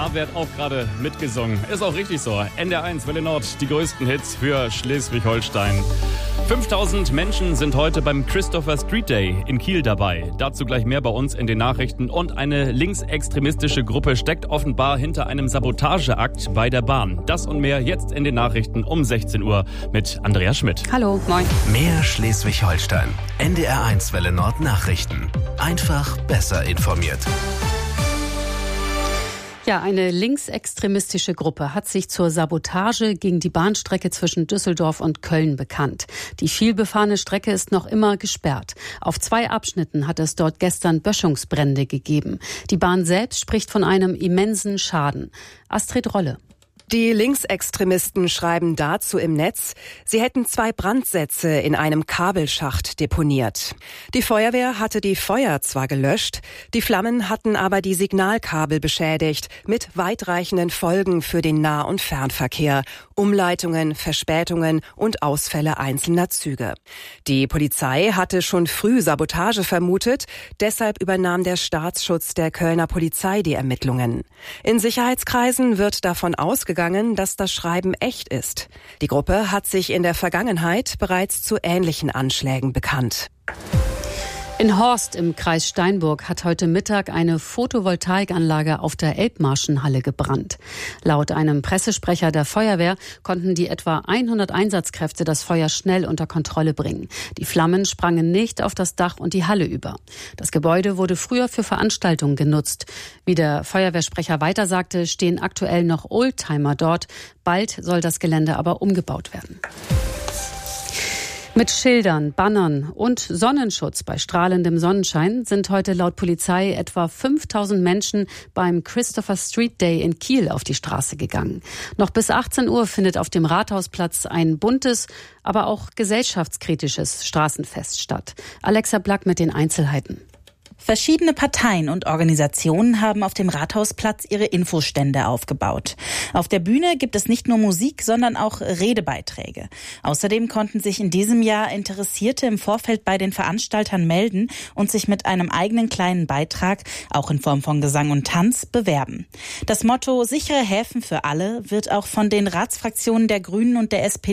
Da wird auch gerade mitgesungen. Ist auch richtig so. NDR1 Welle Nord, die größten Hits für Schleswig-Holstein. 5000 Menschen sind heute beim Christopher Street Day in Kiel dabei. Dazu gleich mehr bei uns in den Nachrichten. Und eine linksextremistische Gruppe steckt offenbar hinter einem Sabotageakt bei der Bahn. Das und mehr jetzt in den Nachrichten um 16 Uhr mit Andrea Schmidt. Hallo, moin. Mehr Schleswig-Holstein. NDR1 Welle Nord Nachrichten. Einfach besser informiert. Ja, eine linksextremistische Gruppe hat sich zur Sabotage gegen die Bahnstrecke zwischen Düsseldorf und Köln bekannt. Die vielbefahrene Strecke ist noch immer gesperrt. Auf 2 Abschnitten hat es dort gestern Böschungsbrände gegeben. Die Bahn selbst spricht von einem immensen Schaden. Astrid Rolle. Die Linksextremisten schreiben dazu im Netz, sie hätten 2 Brandsätze in einem Kabelschacht deponiert. Die Feuerwehr hatte die Feuer zwar gelöscht, die Flammen hatten aber die Signalkabel beschädigt, mit weitreichenden Folgen für den Nah- und Fernverkehr, Umleitungen, Verspätungen und Ausfälle einzelner Züge. Die Polizei hatte schon früh Sabotage vermutet, deshalb übernahm der Staatsschutz der Kölner Polizei die Ermittlungen. In Sicherheitskreisen wird davon ausgegangen, dass das Schreiben echt ist. Die Gruppe hat sich in der Vergangenheit bereits zu ähnlichen Anschlägen bekannt. In Horst im Kreis Steinburg hat heute Mittag eine Photovoltaikanlage auf der Elbmarschenhalle gebrannt. Laut einem Pressesprecher der Feuerwehr konnten die etwa 100 Einsatzkräfte das Feuer schnell unter Kontrolle bringen. Die Flammen sprangen nicht auf das Dach und die Halle über. Das Gebäude wurde früher für Veranstaltungen genutzt. Wie der Feuerwehrsprecher weiter sagte, stehen aktuell noch Oldtimer dort. Bald soll das Gelände aber umgebaut werden. Mit Schildern, Bannern und Sonnenschutz bei strahlendem Sonnenschein sind heute laut Polizei etwa 5000 Menschen beim Christopher Street Day in Kiel auf die Straße gegangen. Noch bis 18 Uhr findet auf dem Rathausplatz ein buntes, aber auch gesellschaftskritisches Straßenfest statt. Alexa Black mit den Einzelheiten. Verschiedene Parteien und Organisationen haben auf dem Rathausplatz ihre Infostände aufgebaut. Auf der Bühne gibt es nicht nur Musik, sondern auch Redebeiträge. Außerdem konnten sich in diesem Jahr Interessierte im Vorfeld bei den Veranstaltern melden und sich mit einem eigenen kleinen Beitrag, auch in Form von Gesang und Tanz, bewerben. Das Motto "Sichere Häfen für alle" wird auch von den Ratsfraktionen der Grünen und der SPD